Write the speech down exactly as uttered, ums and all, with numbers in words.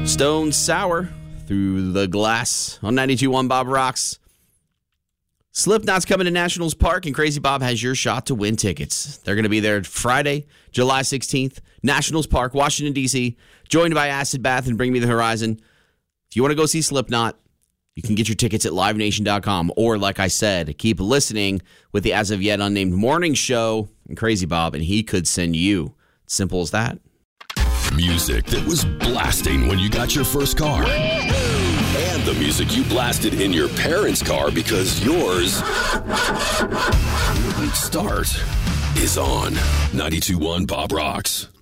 Stone Sour through the glass on ninety-two point one Bob Rocks. Slipknot's coming to Nationals Park, and Crazy Bob has your shot to win tickets. They're going to be there Friday, July sixteenth, Nationals Park, Washington, D C, joined by Acid Bath and Bring Me the Horizon. If you want to go see Slipknot, you can get your tickets at live nation dot com. Or, like I said, keep listening with the as of yet unnamed morning show and Crazy Bob, and he could send you. Simple as that. Music that was blasting when you got your first car. And the music you blasted in your parents' car because yours wouldn't start is on ninety-two point one Bob Rocks.